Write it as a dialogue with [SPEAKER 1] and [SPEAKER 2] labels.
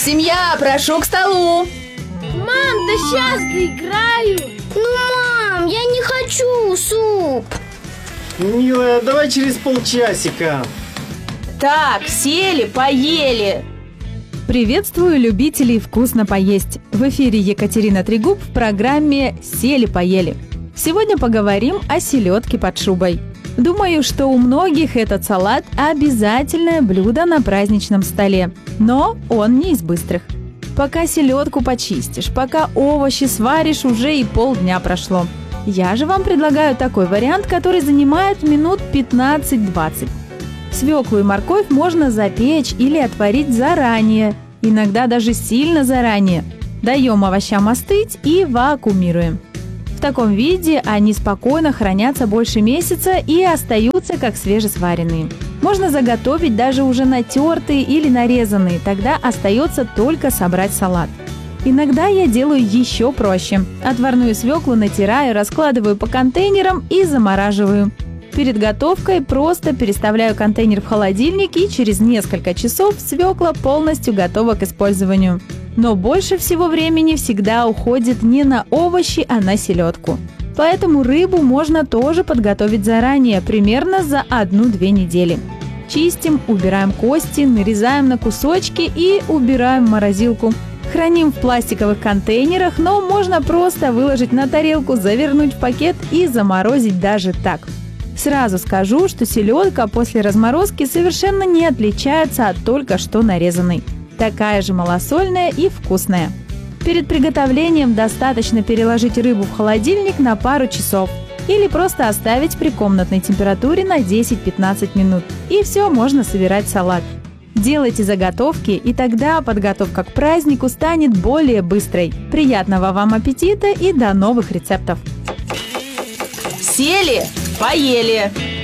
[SPEAKER 1] Семья, прошу к столу.
[SPEAKER 2] Мам, да сейчас доиграю.
[SPEAKER 3] Мам, я не хочу суп.
[SPEAKER 4] Милая, давай через полчасика.
[SPEAKER 1] Так, сели, поели.
[SPEAKER 5] Приветствую любителей вкусно поесть. В эфире Екатерина Трегуб в программе «Сели-поели». Сегодня поговорим о селедке под шубой. Думаю, что у многих этот салат – обязательное блюдо на праздничном столе. Но он не из быстрых. Пока селедку почистишь, пока овощи сваришь, уже и полдня прошло. Я же вам предлагаю такой вариант, который занимает минут 15-20. Свеклу и морковь можно запечь или отварить заранее, иногда даже сильно заранее. Даем овощам остыть и вакуумируем. В таком виде они спокойно хранятся больше месяца и остаются как свежесваренные. Можно заготовить даже уже натертые или нарезанные, тогда остается только собрать салат. Иногда я делаю еще проще. Отварную свеклу натираю, раскладываю по контейнерам и замораживаю. Перед готовкой просто переставляю контейнер в холодильник, и через несколько часов свекла полностью готова к использованию. Но больше всего времени всегда уходит не на овощи, а на селедку. Поэтому рыбу можно тоже подготовить заранее, примерно за 1-2 недели. Чистим, убираем кости, нарезаем на кусочки и убираем в морозилку. Храним в пластиковых контейнерах, но можно просто выложить на тарелку, завернуть в пакет и заморозить даже так. Сразу скажу, что селедка после разморозки совершенно не отличается от только что нарезанной. Такая же малосольная и вкусная. Перед приготовлением достаточно переложить рыбу в холодильник на пару часов или просто оставить при комнатной температуре на 10-15 минут. И все, можно собирать салат. Делайте заготовки, и тогда подготовка к празднику станет более быстрой. Приятного вам аппетита и до новых рецептов!
[SPEAKER 1] Сели, поели.